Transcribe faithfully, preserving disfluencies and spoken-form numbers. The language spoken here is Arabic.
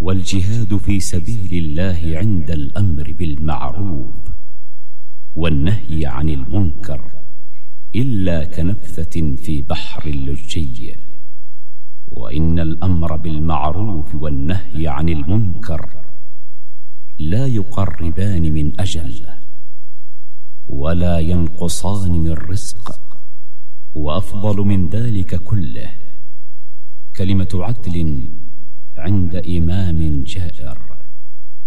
والجهاد في سبيل الله عند الأمر بالمعروف والنهي عن المنكر إلا كنفثة في بحر اللجي. وإن الأمر بالمعروف والنهي عن المنكر لا يقربان من أجل ولا ينقصان من رزق، وأفضل من ذلك كله كلمة عدل عند إمام جائر.